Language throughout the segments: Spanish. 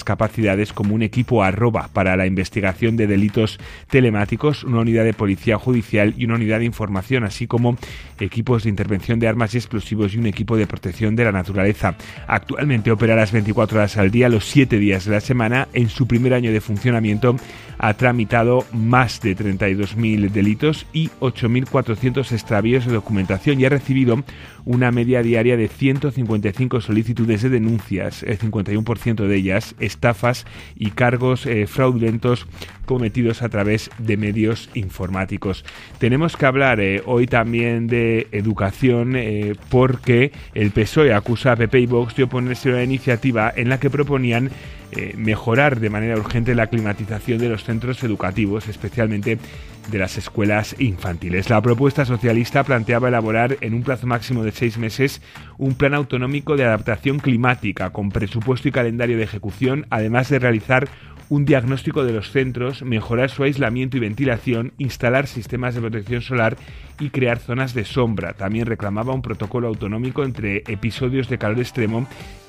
capacidades como un equipo arroba para la investigación de delitos telemáticos, una unidad de policía judicial y una unidad de información, así como equipos de intervención de armas y explosivos y un equipo de protección de la naturaleza. Actualmente opera las 24 horas al día, los 7 días de la semana. En su primer año de funcionamiento ha tramitado más de 32.000 delitos y 8.400 extravíos de documentación y ha recibido una media diaria de 155 solicitudes de denuncias, el 51% de ellas estafas y cargos fraudulentos cometidos a través de medios informáticos. Tenemos que hablar hoy también de educación porque el PSOE acusa a PP y Vox de oponerse a una iniciativa en la que proponían mejorar de manera urgente la climatización de los centros educativos, especialmente de las escuelas infantiles. La propuesta socialista planteaba elaborar en un plazo máximo de 6 meses un plan autonómico de adaptación climática con presupuesto y calendario de ejecución, además de realizar un diagnóstico de los centros, mejorar su aislamiento y ventilación, instalar sistemas de protección solar y crear zonas de sombra. También reclamaba un protocolo autonómico ante episodios de calor extremo,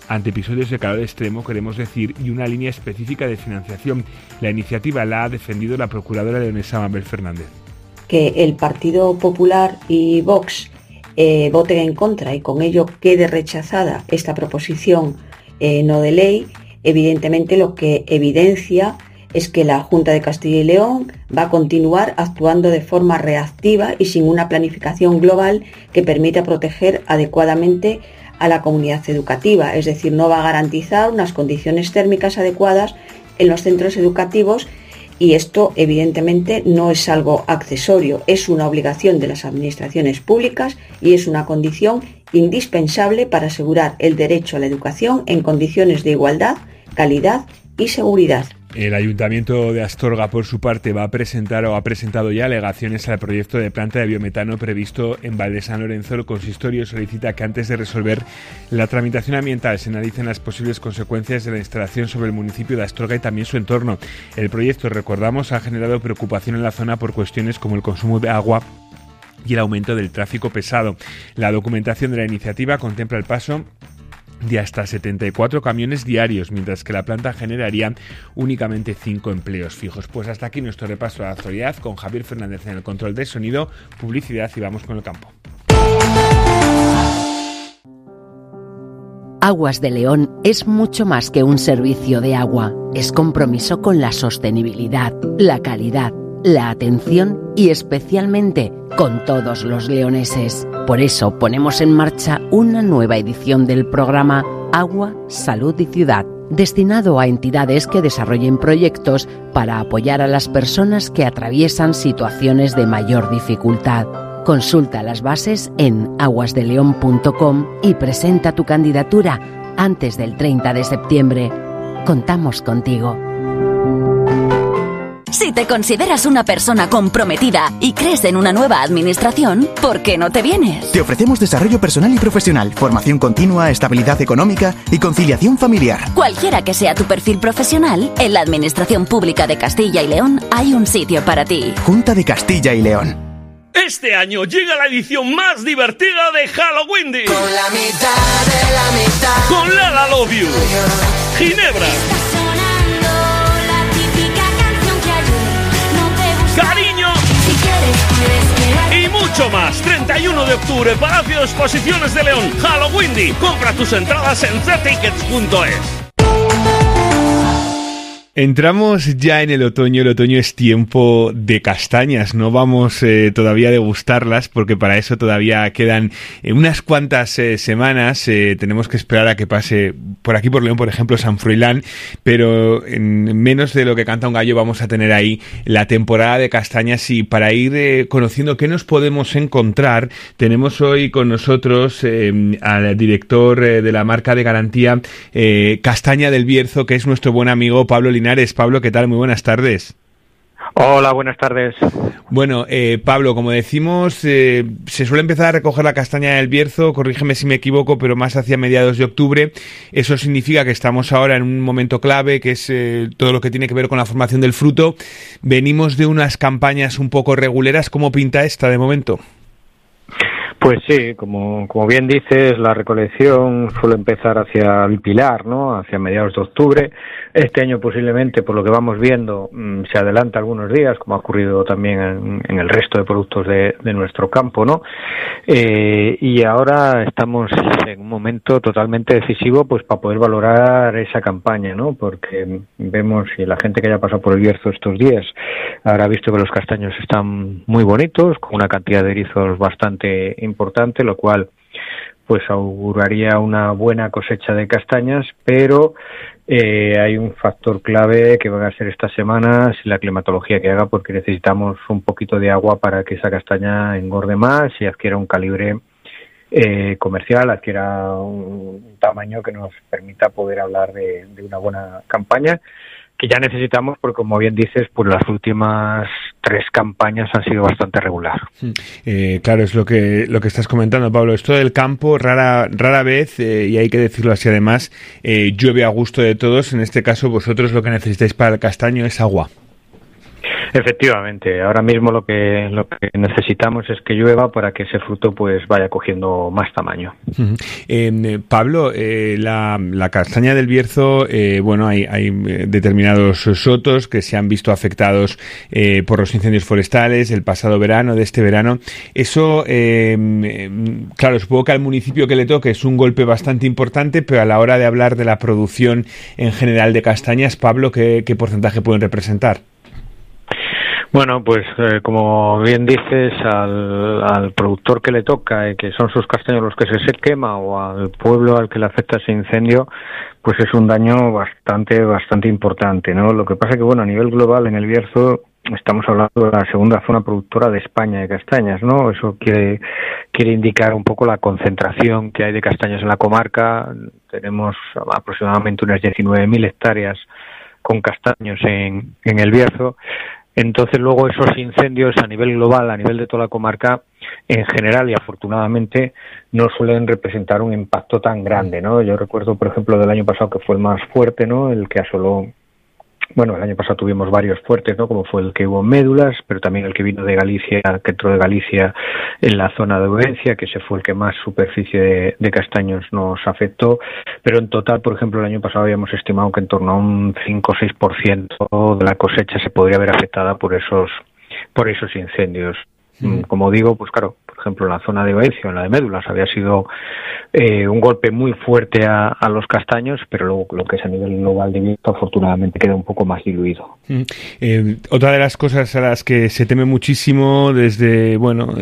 queremos decir, y una línea específica de financiación. La iniciativa la ha defendido la procuradora leonesa Mabel Fernández. Que el Partido Popular y Vox voten en contra y con ello quede rechazada esta proposición no de ley, evidentemente lo que evidencia es que la Junta de Castilla y León va a continuar actuando de forma reactiva y sin una planificación global que permita proteger adecuadamente a la comunidad educativa, es decir, no va a garantizar unas condiciones térmicas adecuadas en los centros educativos y esto evidentemente no es algo accesorio, es una obligación de las administraciones públicas y es una condición indispensable para asegurar el derecho a la educación en condiciones de igualdad, calidad y seguridad. El Ayuntamiento de Astorga, por su parte, va a presentar o ha presentado ya alegaciones al proyecto de planta de biometano previsto en Val de San Lorenzo. El consistorio solicita que antes de resolver la tramitación ambiental se analicen las posibles consecuencias de la instalación sobre el municipio de Astorga y también su entorno. El proyecto, recordamos, ha generado preocupación en la zona por cuestiones como el consumo de agua y el aumento del tráfico pesado. La documentación de la iniciativa contempla el paso de hasta 74 camiones diarios, mientras que la planta generaría únicamente 5 empleos fijos. Pues hasta aquí nuestro repaso a la actualidad con Javier Fernández en el control de sonido, publicidad y vamos con el campo. Aguas de León es mucho más que un servicio de agua. Es compromiso con la sostenibilidad, la calidad, la atención y especialmente con todos los leoneses. Por eso ponemos en marcha una nueva edición del programa Agua, Salud y Ciudad, destinado a entidades que desarrollen proyectos para apoyar a las personas que atraviesan situaciones de mayor dificultad. Consulta las bases en aguasdeleon.com y presenta tu candidatura antes del 30 de septiembre. Contamos contigo. Si te consideras una persona comprometida y crees en una nueva administración, ¿por qué no te vienes? Te ofrecemos desarrollo personal y profesional, formación continua, estabilidad económica y conciliación familiar. Cualquiera que sea tu perfil profesional, en la Administración Pública de Castilla y León hay un sitio para ti. Junta de Castilla y León. Este año llega la edición más divertida de Halloween. Con la mitad de la mitad. Con Lala Love You, Ginebra, Cariño y mucho más. 31 de octubre, Palacio de Exposiciones de León, Halloween. Compra tus entradas en ctickets.es. Entramos ya en el otoño es tiempo de castañas, no vamos todavía a degustarlas porque para eso todavía quedan unas cuantas semanas, tenemos que esperar a que pase por aquí por León, por ejemplo, San Froilán, pero en menos de lo que canta un gallo vamos a tener ahí la temporada de castañas y para ir conociendo qué nos podemos encontrar, tenemos hoy con nosotros al director de la marca de garantía Castaña del Bierzo, que es nuestro buen amigo Pablo Linares. Pablo, ¿qué tal? Muy buenas tardes. Hola, buenas tardes. Bueno, Pablo, como decimos, se suele empezar a recoger la castaña del Bierzo, corrígeme si me equivoco, pero más hacia mediados de octubre. Eso significa que estamos ahora en un momento clave, que es todo lo que tiene que ver con la formación del fruto. Venimos de unas campañas un poco reguleras. ¿Cómo pinta esta de momento? Pues sí, como bien dices, la recolección suele empezar hacia el Pilar, ¿no? Hacia mediados de octubre. Este año posiblemente, por lo que vamos viendo, se adelanta algunos días, como ha ocurrido también en el resto de productos de nuestro campo, ¿no? Y ahora estamos en un momento totalmente decisivo, pues para poder valorar esa campaña, ¿no? Porque vemos, y la gente que haya pasado por el Bierzo estos días habrá visto que los castaños están muy bonitos, con una cantidad de erizos bastante importante, lo cual pues auguraría una buena cosecha de castañas, pero hay un factor clave que van a ser estas semanas y la climatología que haga, porque necesitamos un poquito de agua para que esa castaña engorde más y adquiera un calibre comercial, adquiera un tamaño que nos permita poder hablar de una buena campaña, que ya necesitamos, porque como bien dices, pues las últimas 3 campañas han sido bastante regular. Claro, es lo que estás comentando, Pablo. Esto del campo rara vez, y hay que decirlo así además, llueve a gusto de todos. En este caso, vosotros lo que necesitáis para el castaño es agua. Efectivamente, ahora mismo lo que necesitamos es que llueva para que ese fruto pues vaya cogiendo más tamaño. Pablo, la castaña del Bierzo, bueno, hay determinados sotos que se han visto afectados por los incendios forestales el pasado verano, de este verano. Eso, claro, supongo que al municipio que le toque es un golpe bastante importante, pero a la hora de hablar de la producción en general de castañas, Pablo, ¿qué porcentaje pueden representar? Bueno, pues como bien dices, al productor que le toca, que son sus castaños los que se quema, o al pueblo al que le afecta ese incendio, pues es un daño bastante importante, ¿no? Lo que pasa que, bueno, a nivel global en el Bierzo estamos hablando de la segunda zona productora de España de castañas, ¿no? Eso quiere indicar un poco la concentración que hay de castaños en la comarca. Tenemos aproximadamente unas 19.000 hectáreas con castaños en el Bierzo. Entonces luego esos incendios a nivel global, a nivel de toda la comarca, en general y afortunadamente no suelen representar un impacto tan grande, ¿no? Yo recuerdo, por ejemplo, del año pasado, que fue el más fuerte, ¿no? El que asoló, bueno, el año pasado tuvimos varios fuertes, ¿no? Como fue el que hubo en Médulas, pero también el que vino de Galicia, que entró de Galicia en la zona de Ovencia, que ese fue el que más superficie de castaños nos afectó. Pero en total, por ejemplo, el año pasado habíamos estimado que en torno a un 5 o 6% de la cosecha se podría ver afectada por esos incendios. Como digo, pues claro, por ejemplo, en la zona de Ovencia, en la de Médulas, había sido un golpe muy fuerte a los castaños, pero luego lo que es a nivel global de viento, afortunadamente queda un poco más diluido. Otra de las cosas a las que se teme muchísimo desde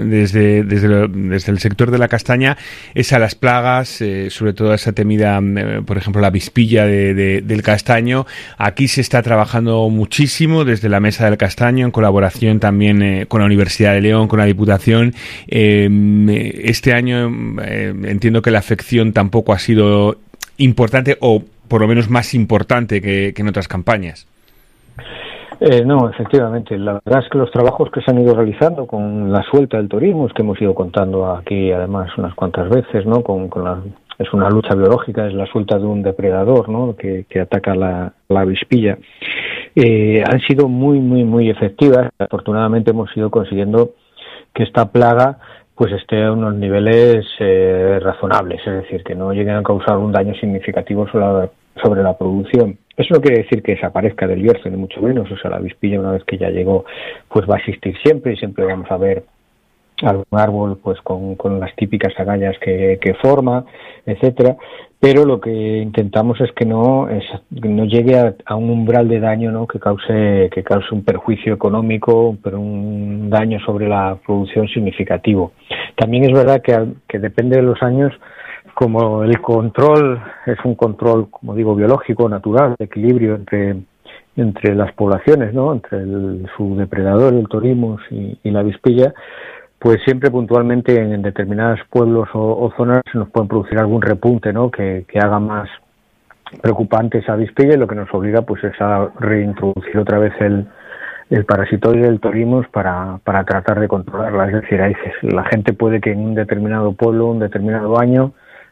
el sector de la castaña es a las plagas, sobre todo a esa temida, por ejemplo, la avispilla del castaño. Aquí se está trabajando muchísimo desde la Mesa del Castaño, en colaboración también con la Universidad de León, con la Diputación. Este año entiendo que la afección tampoco ha sido importante, o por lo menos más importante que en otras campañas. No, efectivamente. La verdad es que los trabajos que se han ido realizando con la suelta del turismo, que hemos ido contando aquí además unas cuantas veces, ¿no? Es una lucha biológica, es la suelta de un depredador, ¿no? que ataca la avispilla. Han sido muy efectivas. Afortunadamente hemos ido consiguiendo que esta plaga pues esté a unos niveles razonables, es decir, que no lleguen a causar un daño significativo sobre la producción. Eso no quiere decir que desaparezca del Bierzo, ni mucho menos. O sea, la avispilla, una vez que ya llegó, pues va a existir siempre, y siempre vamos a ver algún árbol pues con las típicas agallas que forma, etcétera. Pero lo que intentamos es que no llegue a un umbral de daño, ¿no? que cause un perjuicio económico, pero un daño sobre la producción significativo. También es verdad que depende de los años, como el control es un control, como digo, biológico, natural, de equilibrio entre las poblaciones, ¿no? Entre su depredador, el torimus y la avispilla, pues siempre puntualmente en determinados pueblos o zonas se nos pueden producir algún repunte, ¿no? que haga más preocupante esa avispilla, y lo que nos obliga pues es a reintroducir otra vez el parasitoide del torimus para tratar de controlarla. Es decir, la gente puede que en un determinado pueblo, un determinado año,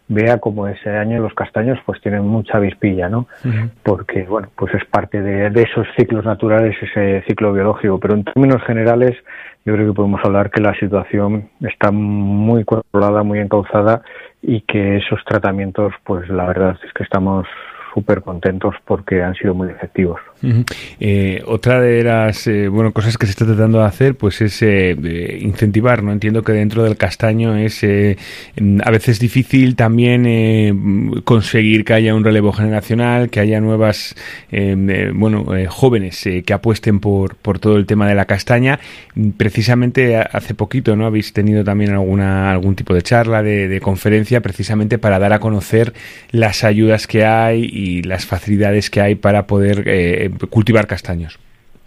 vea como ese año los castaños pues tienen mucha avispilla, ¿no? Porque, bueno, pues es parte de esos ciclos naturales, ese ciclo biológico, pero en términos generales yo creo que podemos hablar que la situación está muy controlada, muy encauzada, y que esos tratamientos, pues la verdad es que estamos súper contentos porque han sido muy efectivos. Otra de las cosas que se está tratando de hacer pues es incentivar, ¿no? Entiendo que dentro del castaño es a veces difícil también conseguir que haya un relevo generacional, que haya nuevas jóvenes que apuesten por todo el tema de la castaña. Precisamente hace poquito, ¿no? Habéis tenido también algún tipo de charla, de conferencia, precisamente para dar a conocer las ayudas que hay y las facilidades que hay para poder cultivar castaños.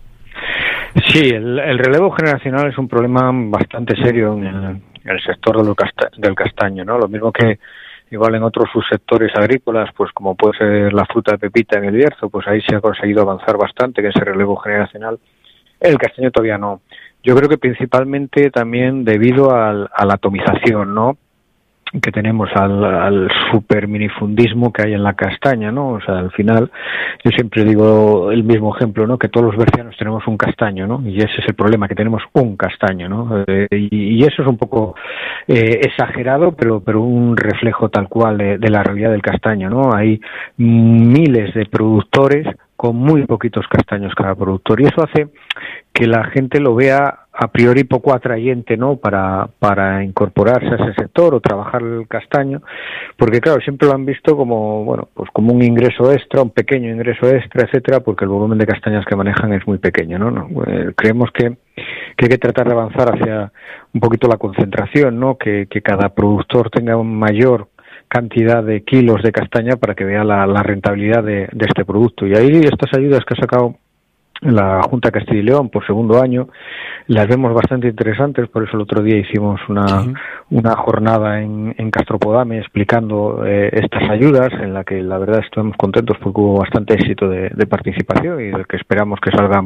Sí, el relevo generacional es un problema bastante serio en el sector del castaño, ¿no? Lo mismo que igual en otros subsectores agrícolas, pues como puede ser la fruta de pepita en el Bierzo, pues ahí se ha conseguido avanzar bastante, que ese relevo generacional. El castaño todavía no. Yo creo que principalmente también debido a la atomización, ¿no?, que tenemos, al super minifundismo que hay en la castaña, ¿no? O sea, al final, yo siempre digo el mismo ejemplo, ¿no? Que todos los bercianos tenemos un castaño, ¿no? Y ese es el problema, que tenemos un castaño, ¿no? Y eso es un poco exagerado, pero un reflejo tal cual de la realidad del castaño, ¿no? Hay miles de productores con muy poquitos castaños cada productor, y eso hace que la gente lo vea a priori poco atrayente, ¿no?, para incorporarse a ese sector o trabajar el castaño, porque claro, siempre lo han visto como, bueno, pues como un ingreso extra, un pequeño ingreso extra, etcétera, porque el volumen de castañas que manejan es muy pequeño, ¿no? Creemos que hay que tratar de avanzar hacia un poquito la concentración, ¿no?, que cada productor tenga un mayor cantidad de kilos de castaña para que vea la rentabilidad de este producto. Y ahí estas ayudas que ha sacado la Junta de Castilla y León por segundo año las vemos bastante interesantes, por eso el otro día hicimos una jornada en Castropodame explicando estas ayudas, en la que la verdad estamos contentos porque hubo bastante éxito de participación, y del que esperamos que salga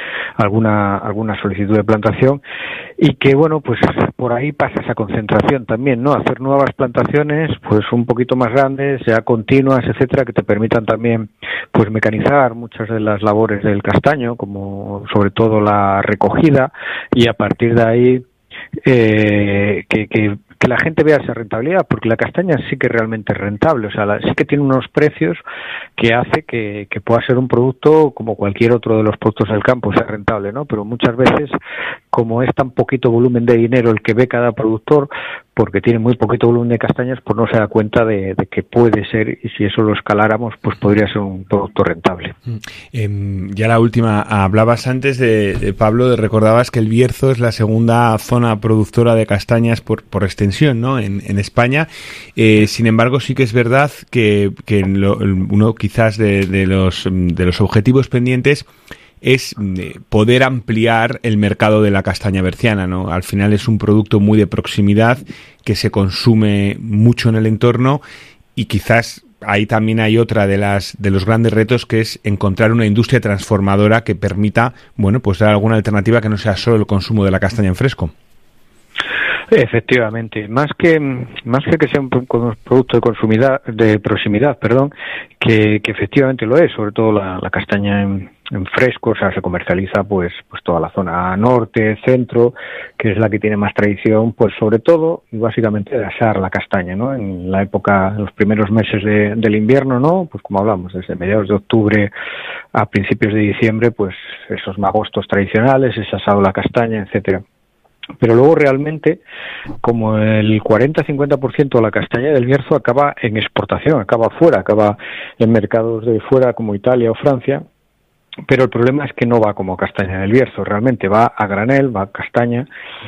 alguna solicitud de plantación, y que bueno, pues por ahí pasa esa concentración también, ¿no? Hacer nuevas plantaciones pues un poquito más grandes, ya continuas, etcétera, que te permitan también pues mecanizar muchas de las labores del castaño, como sobre todo la recogida, y a partir de ahí que la gente vea esa rentabilidad, porque la castaña sí que realmente es rentable, o sea, sí que tiene unos precios que hace que pueda ser un producto como cualquier otro de los productos del campo, sea rentable, ¿no? Pero muchas veces, como es tan poquito volumen de dinero el que ve cada productor, porque tiene muy poquito volumen de castañas, pues no se da cuenta de que puede ser, y si eso lo escaláramos, pues podría ser un producto rentable. Ya la última, hablabas antes de Pablo, recordabas que el Bierzo es la segunda zona productora de castañas por extensión, ¿no?, en España. Sin embargo, sí que es verdad que uno quizás de los objetivos pendientes es poder ampliar el mercado de la castaña berciana, ¿no? Al final es un producto muy de proximidad que se consume mucho en el entorno, y quizás ahí también hay otra de los grandes retos, que es encontrar una industria transformadora que permita, bueno, pues dar alguna alternativa que no sea solo el consumo de la castaña en fresco. Efectivamente, más que sea un producto de proximidad, que efectivamente lo es, sobre todo la castaña en fresco, o sea, se comercializa pues toda la zona norte, centro, que es la que tiene más tradición, pues sobre todo y básicamente de asar la castaña, ¿no? En la época, en los primeros meses del invierno, ¿no? Pues como hablamos, desde mediados de octubre a principios de diciembre, pues esos magostos tradicionales, ese asado de la castaña, etcétera. Pero luego realmente, como el 40-50% de la castaña del Bierzo acaba en exportación, acaba fuera, acaba en mercados de fuera como Italia o Francia, pero el problema es que no va como castaña del Bierzo, realmente va a granel, va a castaña,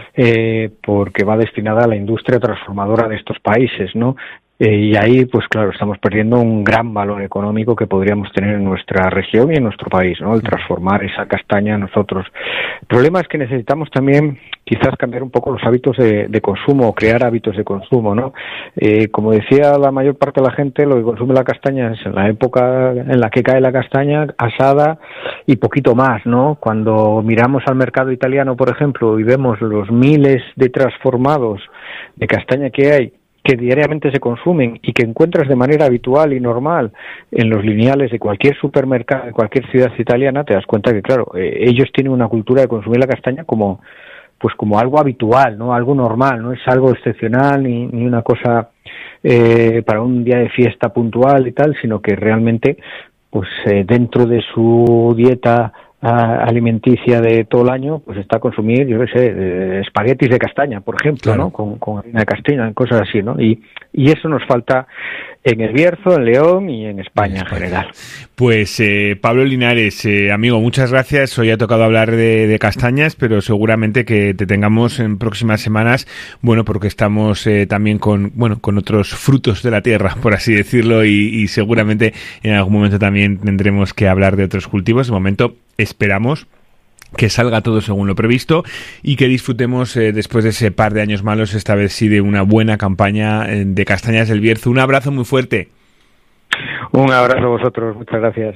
porque va destinada a la industria transformadora de estos países, ¿no? Y ahí, pues claro, estamos perdiendo un gran valor económico que podríamos tener en nuestra región y en nuestro país, ¿no? El transformar esa castaña nosotros. El problema es que necesitamos también quizás cambiar un poco los hábitos de consumo, o crear hábitos de consumo, ¿no? Como decía la mayor parte de la gente, lo que consume la castaña es en la época en la que cae la castaña asada y poquito más, ¿no? Cuando miramos al mercado italiano, por ejemplo, y vemos los miles de transformados de castaña que hay, que diariamente se consumen y que encuentras de manera habitual y normal en los lineales de cualquier supermercado, de cualquier ciudad italiana, te das cuenta que, claro, ellos tienen una cultura de consumir la castaña como algo habitual, ¿no? Algo normal, no es algo excepcional ni una cosa para un día de fiesta puntual y tal, sino que realmente, pues dentro de su dieta alimenticia de todo el año, pues está a consumir, yo qué sé, espaguetis de castaña, por ejemplo, claro, ¿no? Con harina de castaña, cosas así, ¿no? Y eso nos falta en El Bierzo, en León y en España en general. Pues Pablo Linares, amigo, muchas gracias. Hoy ha tocado hablar de castañas, pero seguramente que te tengamos en próximas semanas, bueno, porque estamos también con otros frutos de la tierra, por así decirlo, y seguramente en algún momento también tendremos que hablar de otros cultivos. De momento esperamos que salga todo según lo previsto y que disfrutemos después de ese par de años malos, esta vez sí, de una buena campaña de castañas del Bierzo. Un abrazo muy fuerte. Un abrazo a vosotros, muchas gracias.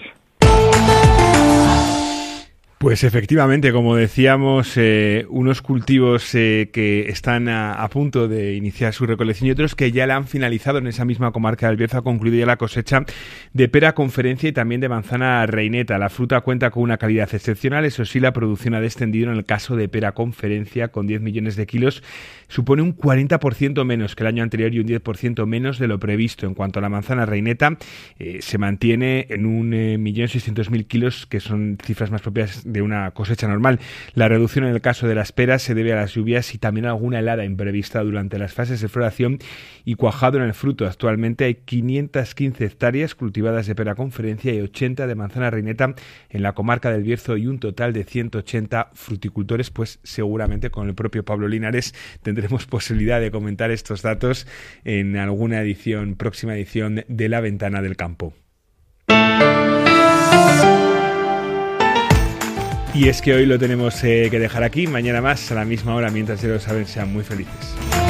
Pues efectivamente, como decíamos, unos cultivos que están a punto de iniciar su recolección y otros que ya la han finalizado. En esa misma comarca del Bierzo ha concluido ya la cosecha de pera conferencia y también de manzana reineta. La fruta cuenta con una calidad excepcional, eso sí, la producción ha descendido en el caso de pera conferencia, con 10 millones de kilos, supone un 40% menos que el año anterior y un 10% menos de lo previsto. En cuanto a la manzana reineta, se mantiene en 1.600.000 kilos, que son cifras más propias de una cosecha normal. La reducción en el caso de las peras se debe a las lluvias y también a alguna helada imprevista durante las fases de floración y cuajado en el fruto. Actualmente hay 515 hectáreas cultivadas de pera conferencia y 80 de manzana reineta en la comarca del Bierzo y un total de 180 fruticultores. Pues seguramente con el propio Pablo Linares tendremos posibilidad de comentar estos datos en alguna próxima edición de La Ventana del Campo. Y es que hoy lo tenemos que dejar aquí, mañana más a la misma hora. Mientras ya lo saben, sean muy felices.